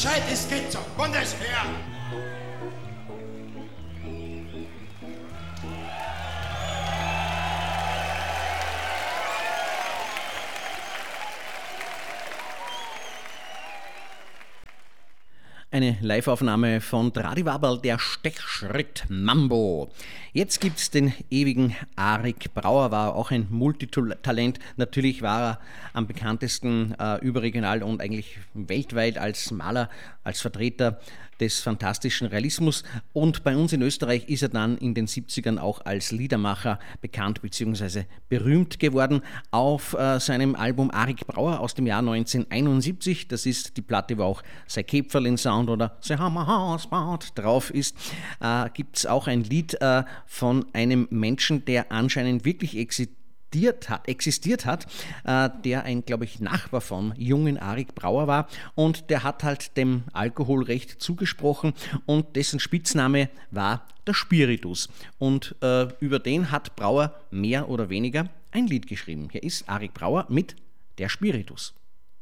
gescheite Skizze. Bundesheer! Eine Live-Aufnahme von Tradiwaberl, der Stechschritt Mambo. Jetzt gibt's den ewigen Arik Brauer, war auch ein Multitalent. Natürlich war er am bekanntesten überregional und eigentlich weltweit als Maler, als Vertreter des fantastischen Realismus. Und bei uns in Österreich ist er dann in den 70ern auch als Liedermacher bekannt bzw. berühmt geworden. Auf seinem Album Arik Brauer aus dem Jahr 1971, das ist die Platte, wo auch sein Käpferlin-Sound oder sein Hammerhausbad drauf ist, gibt es auch ein Lied von einem Menschen, der anscheinend wirklich existiert hat, der ein, glaube ich, Nachbar von jungen Arik Brauer war, und der hat halt dem Alkohol recht zugesprochen und dessen Spitzname war der Spiritus. Und über den hat Brauer mehr oder weniger ein Lied geschrieben. Hier ist Arik Brauer mit Der Spiritus.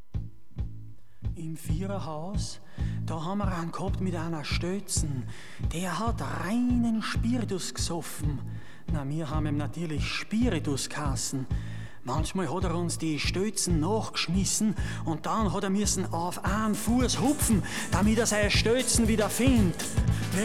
Im Viererhaus, da haben wir einen gehabt mit einer Stötzen. Der hat reinen Spiritus gesoffen. Na, wir haben ihm natürlich Spiritus geheißen. Manchmal hat er uns die Stötzen nachgeschmissen und dann hat er müssen auf einen Fuß hupfen, damit er seine Stötzen wieder findet.